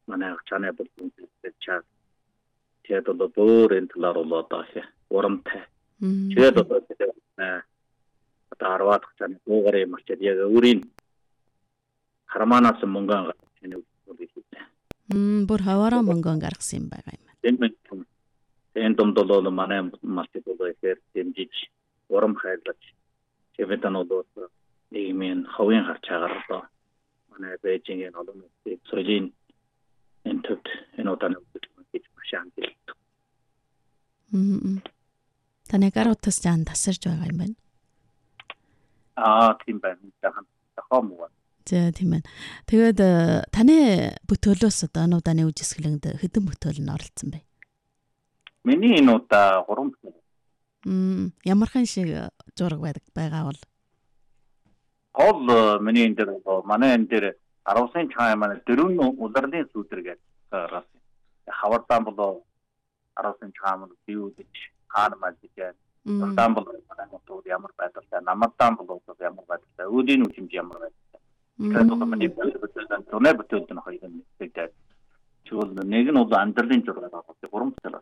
манай чанаа болон чаа тэгээд одоо бүр энэ талаар бол одоо урамтай. Тэгээд одоо одоо 10-аад цааны дуугарын марчад яг өөрийн хараманаас мөнгө энэ үгүй. Бүр хаваараа мөнгө гаргасан юм байгаа юм. Энэ домдол манай марчад бол ихээр дэмжиж урам хайрлаж чивэдэн одоо нийгмийн ховын харж агаарлаа. манай Бээжингийн олон улсын соёлын энэ төвд энэ удааны гэж машин хэлдэг. Таны гаруутас жан тасарч байгаа юм байна. Тийм байна. Тахамуу. Тийм байна. Тэгээд таны бүтээлөөс одоо энэ удааны үжисгэлэнд хэдэн бүтээл нь оролцсон бэ? Миний энэ удаа 3 бүтээл. Ямархан шиг зураг байгаа бол Ол миний энэ дээр манай энэ дээр 10-ын чай манай дөрвөн улирлын сүдэр гэж гаргасан. Хавартан бол 10-ын чай маань бие үдэж хаанмаа гэж. Ундаан бол манай тоо ямар байдалтай, намартан бол ямар байдалтай, үүдийн үчимж ямар байдалтай. Тэгэхээр миний бүтээл тоног бүтээл нь хоёр юм гэдэг. Чивэл нэг нь бол амьдралын зураг байгаа. 3 бүтээл.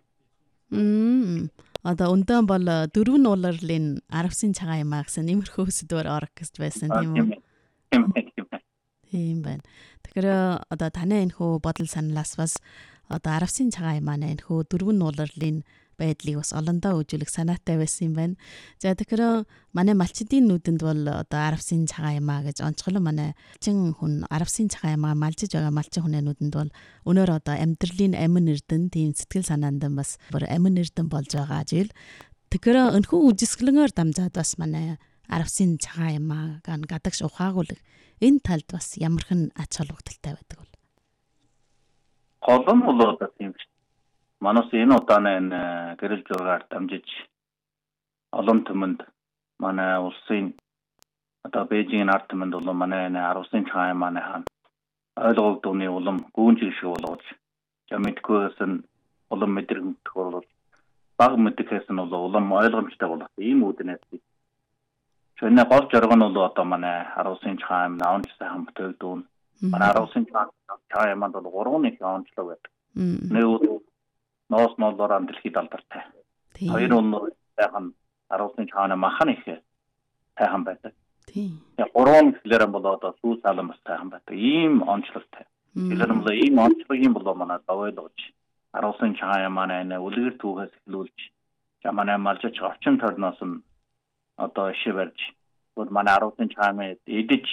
Одоо ундаан бол дөрвөн улирлын 10-ын цагаан юм гэсэн нэмэрхүү өсдөр оркестр байсан тийм үү? Тийм байна. Тэгэхээр одоо таны энэ хөө бодол саналаас бас одоо 10-ын цагаан юм аа энэ хөө дөрвөн улирлын байдлыг бас олондоо үзүүлэх санаатай байсан юм байна. За тэгэхээр манай малчдын нүдэнд бол одоо 10-ын цагаан юм аа гэж онцгой манай чин хүн 10-ын цагаан юм аа малжиж байгаа малчин хүний нүдэнд бол өнөөр одоо амьдралын амин эрдэн тийм сэтгэл санаанд бас бүр амин эрдэн болж байгаа жил. Тэгэхээр өнхөө үжисгэлэнээр дамжаад бас манай 10-ын цагаан юм аа гадагш ухаагуулах энэ талд бас ямархан ач холбогдолтой байдаг бол. Холон бол одоо тийм шүү. Манайс энэ удааны энэ гэрэл зургаар дамжиж олон түмэнд манай улсын одоо Бээжингийн ард түмэнд бол манай энэ 10-ын цагаан манай хаан ойлгогдооны улам гүнжиг шиг болгож мэдгүйс нь улам мэдрэмт бол баг мэдгэс нь бол улам ойлгомжтой болох ийм үүднээс шөнө гол зориг нь бол одоо манай 10-ын цагаан наонч сайхан бүтээлдүүн манай 10-ын цагаан манд бол 3 их онцлог байдаг. Нэг Ноос нолоор дэлхийд алдартай. Хоёр нь сайхан 10-ын цагаан махан их сайхан байдаг. Тийм. Гурван гэхлээр бол одоо сүүл салан бас сайхан байдаг. Ийм онцлогтой. Тэгэхээр бол ийм онцлогийн бол манай давойлгож 10-ын цагаан манай энэ үлгэр түүхээс эхлүүлж манай малжиж орчин тойрноос нь одоо шивэрж бол манай 10-ын цагаан эдэж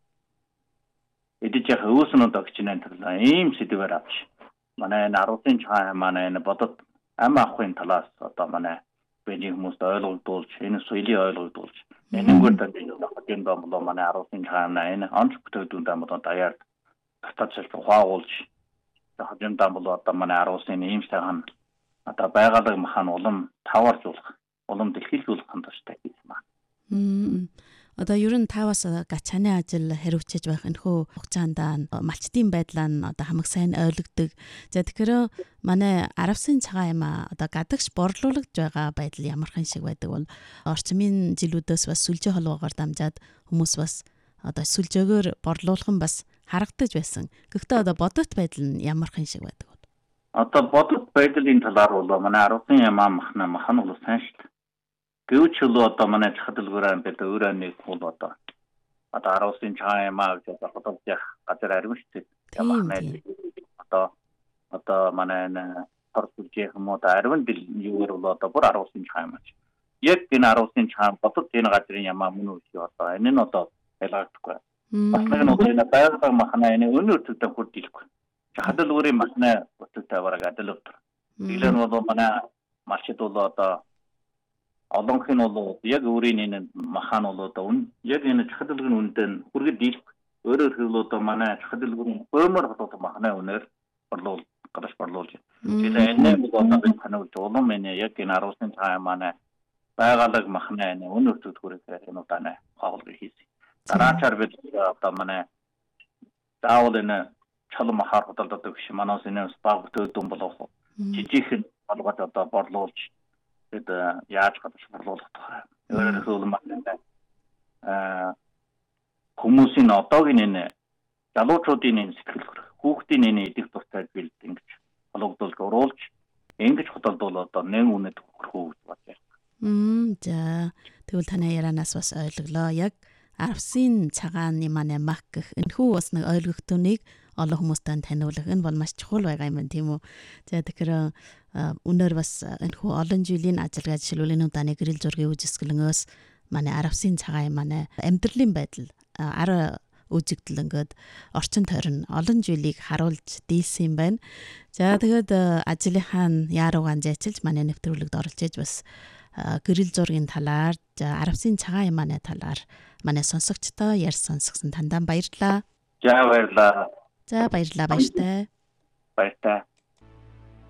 хөөсөн одоо гэж нэ ийм сэдвээр авч манай 10-ын цагаан манай энэ бодод ам ахын талаас одоо манай Бээжин хүмүүст ойлгогдуулж энэ соёлыг ойлгогдуулж энэгээр тань бол манай 10-ын цагаан энэ онц бүтээлдүүнд бол даяар татаж ухаагуулж хажимдаа бол одоо манай 10-ын ийм сайхан одоо байгалаг махан улам таваржуулах улам дэлхийлжүүлэх хандлагатай юм аа. Одоо ер нь таваас гачааны ажил хариуцж байх энэхүү хугацаанд малчдын байдлаа нь одоо хамаг сайн ойлгодог. За тэгэхээр манай 10-ын цагаан юм одоо гадагш борлуулагдж байгаа байдал ямархан шиг байдаг бол орчмын жилүүдээс бас сүлжээ холбоогоор дамжаад хүмүүс бас одоо сүлжээгөөр борлуулах нь бас харагдаж байсан. Гэхдээ одоо бодит байдал нь ямархан шиг байдаг бол. Одоо бодит байдлын талаар бол манай 10-ын юм махан бол сайн шүү дээ. Гэвч л одоо манай чахалгаараа бид өөрөө нэг бол одоо 10-ын цагаан юм аа гэж бодож газар арим шүү дээ. Одоо манай харцуулж юм уу арвин юуэр бол одоо бүр 10-ын цагаан юм. Яг энэ 10-ын цагаан бодож энэ газрын юм аа мөн үү одоо энэ нь одоо ялгагдахгүй. Бас нэг нь одоо байгаль махна энэ өнөр төвдөн хүрдэлгүй. Чахалгаарийн махна бүтэлтэй бараг адил өтөр. Илэн бол манай малчид бол одоо олонх нь бол яг өөрийн энэ махан бол одоо яг энэ чахалгын үнэтэй хүргэж дийлэх өөрөөр хэлбэл одоо манай чахалгын бөөмөр одоо махны үнээр гадаж борлуулж. Тэгэхээр энэ бол одоо бид танил улам энэ яг энэ 10-ын цагаан манай байгалаг махны энэ үнээр төгөрөх энэ удааны хаалга хийсэн. Дараачаар бид одоо манай заавал энэ чалам махаар хөдөлдөг биш манаас энэ баг бүтээдүүн болох жижигхэн болгож одоо борлуулж бид яаж гадаж борлуулах тухай. Өөрөөр хэлбэл хүмүүсийн одоогийн энэ залуучуудын энэ сэтгэл хүүхдийн нэний идэх дуртай зүйл ингэж хологдуулж оруулж ингэж хөдөлдөл одоо нэг үнэт хөрхөө гэж бодож байна. За тэгвэл танай ярианаас бас ойлголоо. Яг арвсын цагааны манай мах гэх энэхүү бас нэг ойлгогдтойг олон хүмүүстэй таниулах энэ бол маш чухал байгаа юм тийм үү. За тэгэхээр өнөр бас энэхүү олон жилийн ажиллагаа жишээлбэл энэ удааны гэрэл зургийн үжисгэлэнээс манай арвсын цагаан манай амьдралын байдал ара үзэгдэл ингээд орчин тойрон олон жилийг харуулж дийлсэн юм байна. За тэгээд ажлынхаа яаруугаан зайчилж манай нэвтрүүлэгт оролж иж бас гэрэл зургийн талаар арвсын цагаан манай талаар манай сонсогчдоо ярь сонсгосон тандаа баярлалаа. За баярлалаа. За баярлалаа баяртай. Баяртай.